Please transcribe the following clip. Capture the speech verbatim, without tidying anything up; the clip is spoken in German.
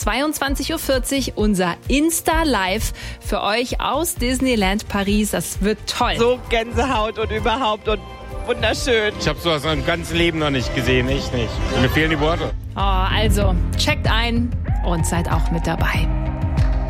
zweiundzwanzig Uhr vierzig unser Insta-Live für euch aus Disneyland Paris. Das wird toll. So Gänsehaut und überhaupt und wunderschön. Ich habe sowas mein ganzes Leben noch nicht gesehen, echt nicht. Mir fehlen die Worte. Oh, also, checkt ein und seid auch mit dabei.